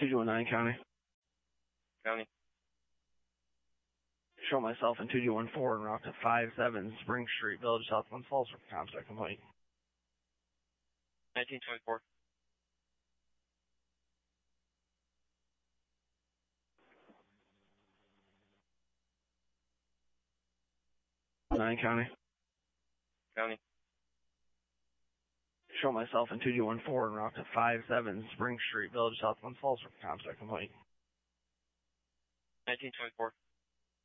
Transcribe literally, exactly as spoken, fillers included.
two two one nine County. County. Show myself in two two one four and route to five seven Spring Street, Village, South Glens Falls for comsec complaint. nineteen twenty-four. nine County. County. Show myself in two two one four and route to five seven Spring Street, Village, South Glens Falls for comsec complaint. nineteen twenty-four.